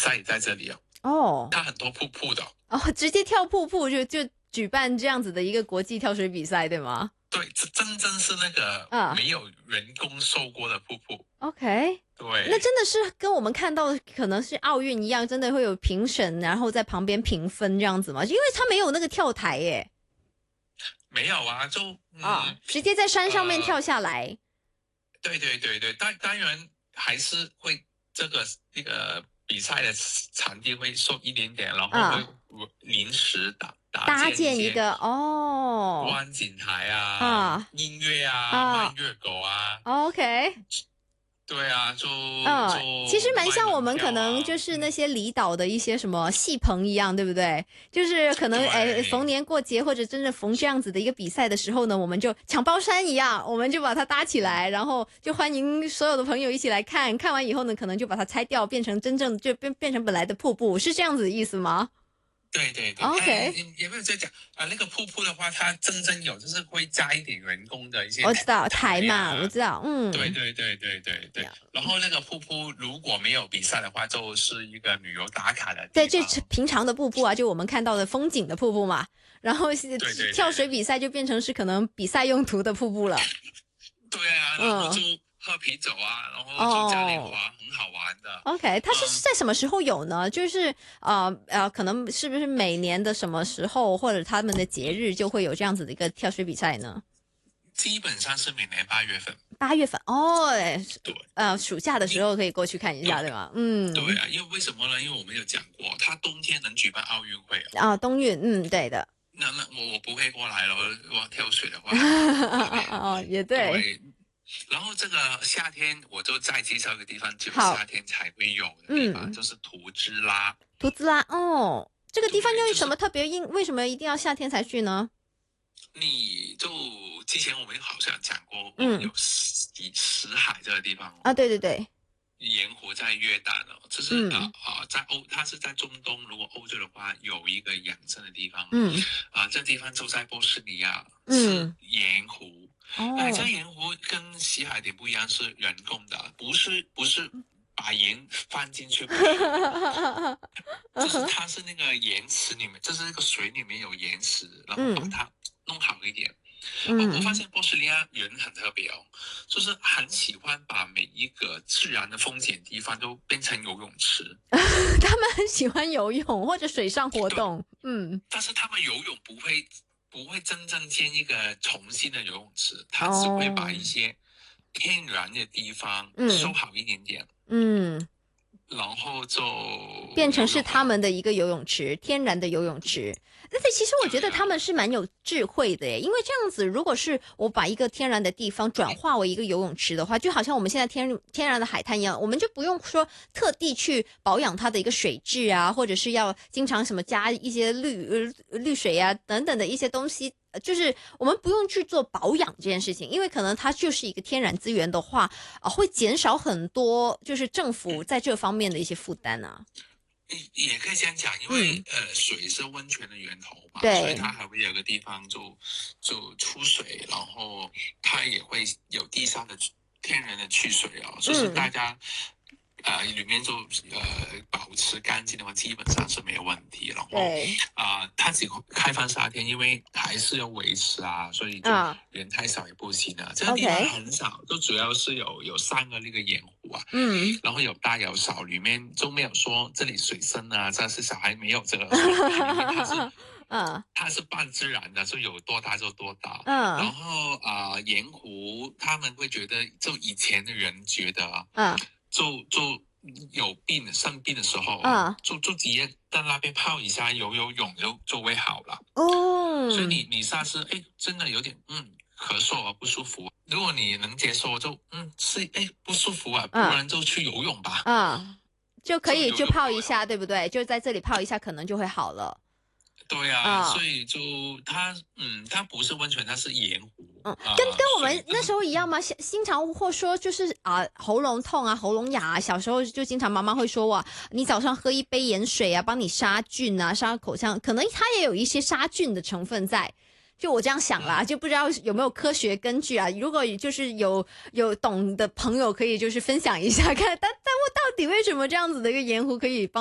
赛在这里哦。 哦它很多瀑布的。 哦，直接跳瀑布就举办这样子的一个国际跳水比赛，对吗？ 对，这真正是那个没有人工受过的瀑布。 OK， 对， 那真的是跟我们看到可能是奥运一样，真的会有评审，然后在旁边评分这样子吗？因为他没有那个跳台耶。 没有啊，就直接在山上面跳下来。 对，当然还是会一个比赛的场地会受一点点，然后会临时搭建一个观景台啊，音乐啊，慢热狗啊。 OK。 对啊， 其实蛮像我们可能就是那些离岛的一些什么戏棚一样，对不对？就是可能逢年过节或者真的逢这样子的一个比赛的时候呢，我们就抢包山一样，我们就把它搭起来，然后就欢迎所有的朋友一起来看，看完以后呢，可能就把它拆掉，变成真正就变成本来的瀑布，是这样子的意思吗？ 对 ，OK， 有没有在讲那个瀑布的话，它真正有就是会加一点人工的一些我知道台嘛，我知道， 对。然后那个瀑布如果没有比赛的话，就是一个旅游打卡的地方。 对，这平常的瀑布啊，就我们看到的风景的瀑布嘛。然后跳水比赛就变成是可能比赛用途的瀑布了。 对啊，然后就喝啤酒啊，然后就嘉年华，很好玩的。 OK， 它是在什么时候有呢？就是可能是不是每年的什么时候或者他们的节日就会有这样子的一个跳水比赛呢？ 基本上是每年8月份。 8月份对，暑假的时候可以过去看一下，对吗？ 对啊，因为为什么呢？因为我们有讲过，它冬天能举办奥运会冬运，对的。 那我不会过来了，我要跳水的话。 也对。 然后这个夏天我就再介绍一个地方，只有夏天才会有的地方，就是图兹拉。 图兹拉这个地方又有什么特别？为什么一定要夏天才去呢？ 你就之前我们好像讲过，有死海这个地方对。 盐湖在约旦就是它是在中东，如果欧洲的话有一个养生的地方。这地方就在波斯尼亚，是盐湖。这盐湖跟死海点不一样，是人工的，不是把盐放进去，就是它是那个盐池里面，就是那个水里面有盐池，然后把它弄好一点。我发现波斯尼亚人很特别就是很喜欢把每一个自然的风景地方都变成游泳池。 他们很喜欢游泳或者水上活动。 但是他们游泳不会真正建一个重新的游泳池，他只会把一些天然的地方修好一点点。然后就变成是他们的一个游泳池，天然的游泳池。但是其实我觉得他们是蛮有智慧的耶，因为这样子，如果是我把一个天然的地方转化为一个游泳池的话，就好像我们现在天然的海滩一样，我们就不用说特地去保养它的一个水质啊，或者是要经常什么加一些氯水啊等等的一些东西。就是我们不用去做保养这件事情，因为可能它就是一个天然资源的话，会减少很多就是政府在这方面的一些负担啊。 也可以这样讲，因为水是温泉的源头嘛， 对， 所以它还会有个地方就出水，然后它也会有地上的天然的去水就是大家里面就保持干净的话，基本上是没有问题。然后它只开放夏天，因为还是要维持所以就人太少也不行了。这个地方很少，就主要是有3个那个盐湖然后有大有小，里面就没有说这里水深这是小孩没有这个它是半自然的，就有多大就多大。然后盐湖他们会觉得，就以前的人觉得就生病的时候就直接在那边泡一下，游泳就会好了。所以你下次真的有点咳嗽不舒服，如果你能接受是不舒服不然就去游泳吧。 就可以就泡一下，对不对？就在这里泡一下，可能就会好了。 对所以就它不是温泉，它是盐湖。 跟我们那时候一样吗？经常或说就是喉咙痛喉咙哑小时候就经常妈妈会说你早上喝一杯盐水帮你杀菌杀口腔，可能它也有一些杀菌的成分在。就我这样想啦，就不知道有没有科学根据如果就是有懂的朋友可以就是分享一下看，但我到底为什么这样子的一个盐湖可以帮